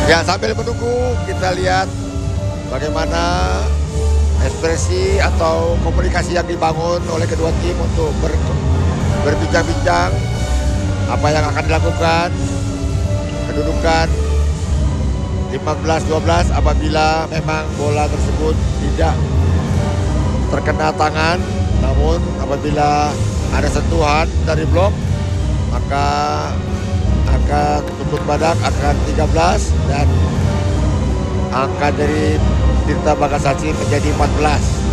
Ya, sambil menunggu kita lihat bagaimana ekspresi atau komunikasi yang dibangun oleh kedua tim untuk berbincang-bincang apa yang akan dilakukan. Kedudukan 15-12 apabila memang bola tersebut tidak terkena tangan, namun apabila ada sentuhan dari blok maka akan tuntut badak akan 13 dan angka dari Tirta Bagasasi menjadi 14.